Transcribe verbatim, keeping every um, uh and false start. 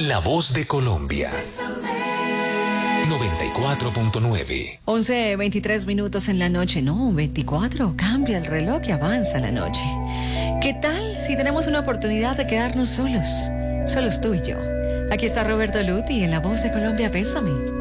La voz de Colombia. noventa y cuatro punto nueve. once, veintitrés minutos en la noche. No, veinticuatro. Cambia el reloj y avanza la noche. ¿Qué tal si tenemos una oportunidad de quedarnos solos? Solos tú y yo. Aquí está Roberto Luti en La Voz de Colombia. Bésame.